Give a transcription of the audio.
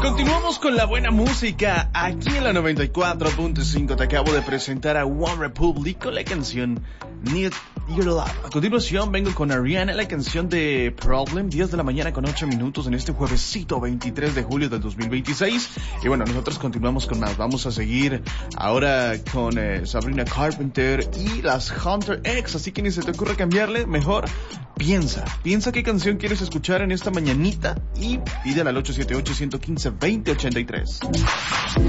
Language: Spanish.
Continuamos con la buena música aquí en la 94.5. Te acabo de presentar a One Republic con la canción Need Your Love. A continuación vengo con Ariana, la canción de Problem, 10 de la mañana con 8 minutos en este juevesito 23 de julio del 2026. Y bueno, nosotros continuamos con más. Vamos a seguir ahora con Sabrina Carpenter y las Hunter X. Así que ni se te ocurre cambiarle, mejor piensa qué canción quieres escuchar en esta mañanita y pídela al 878-115-2083.